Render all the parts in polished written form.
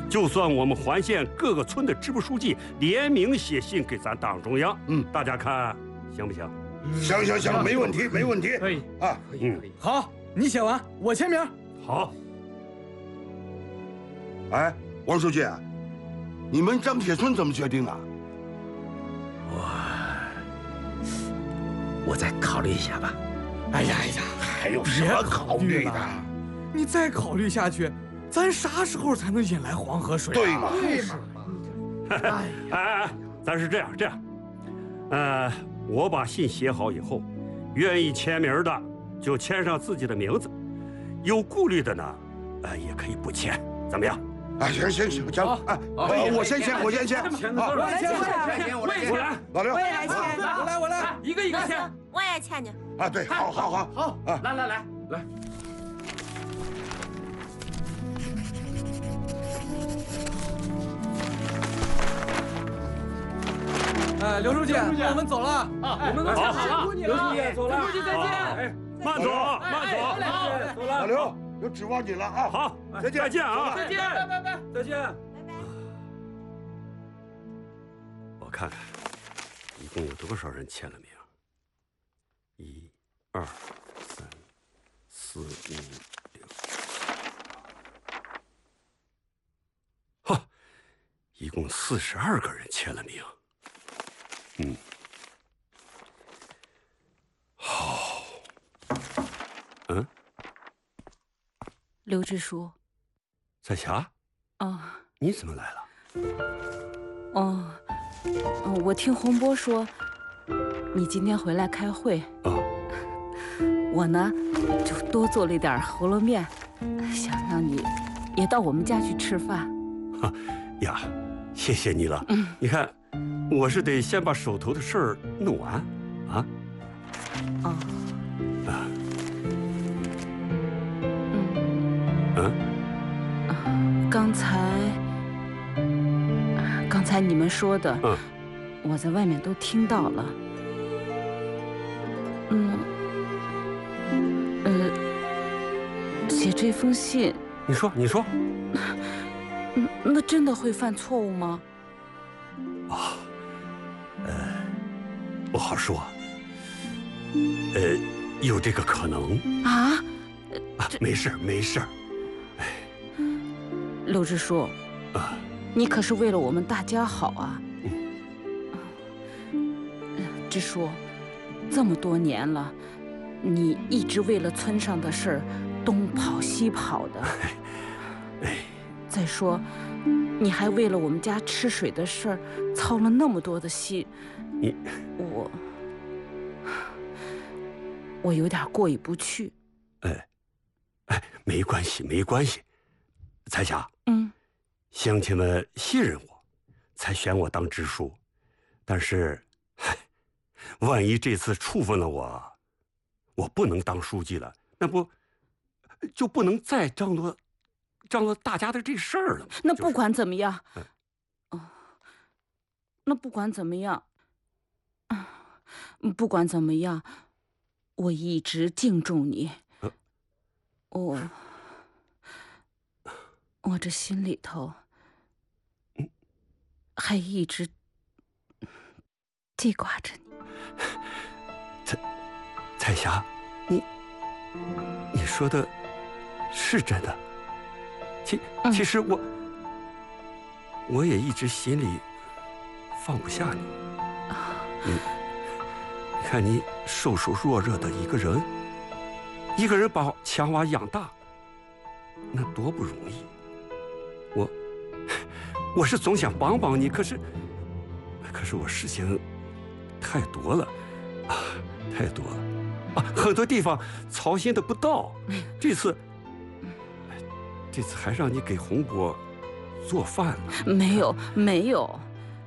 就算我们环县各个村的支部书记联名写信给咱党中央，大家看行不行？ 行，没问题，没问题。 可以啊， 可以。好，你写完，我签名。 好。 哎，王书记，你们张铁村怎么决定的？ 我再考虑一下吧。 哎呀， 还有什么考虑的？ 你再考虑下去，咱啥时候才能引来黄河水？ 对嘛？ 对嘛？ 哎，咱是这样，我把信写好以后，愿意签名的就签上自己的名字，有顾虑的呢，也可以不签，怎么样？ 啊，行，哎，我先签。 我来签， 我来， 老刘， 我也来签， 我来，一个签。 我也签呢。 啊，对，好， 来。 哎，刘书记，我们走了啊，我们都签好了。刘书记走了， 刘书记再见。 哎，慢走。 走了。 老刘，有指望你了啊！ 好，再见啊！ 再见，拜，再见。 我看看，一共有多少人签了名？1、2、3、4、5、6，哈，一共42个人签了名。好。 刘支书， 彩霞，你怎么来了？ 我听洪波说，你今天回来开会。我呢，就多做了一点饸饹面，想让你也到我们家去吃饭。 呀，谢谢你了。你看，我是得先把手头的事儿弄完，啊。 刚才你们说的，我在外面都听到了。写这封信， 你说， 那真的会犯错误吗？ 不好说。有这个可能啊。 没事。 刘支书，你可是为了我们大家好啊。支书，这么多年了，你一直为了村上的事儿东跑西跑的。再说，你还为了我们家吃水的事儿操了那么多的心，我有点过意不去。 没关系，彩霞。乡亲们信任我，才选我当支书。但是，万一这次处分了我不能当书记了，那不就不能再张罗大家的这事儿了吗？ 那不管怎么样，不管怎么样，我一直敬重你。我这心里头还一直记挂着你。 彩霞，你说的是真的。其实我也一直心里放不下你。你看你瘦瘦弱弱的一个人把强娃养大，那多不容易。我是总想帮帮你，可是我事情太多了，很多地方操心的不到。这次还让你给洪波做饭了。 没有。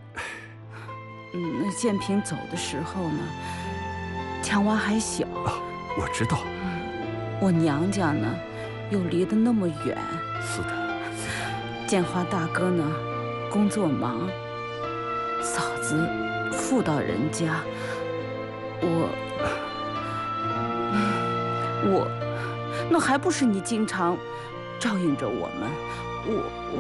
那建平走的时候呢，强娃还小。 我知道。 我娘家呢，又离得那么远。 是的。 建华大哥呢，工作忙，嫂子妇到人家，那还不是你经常照应着我们？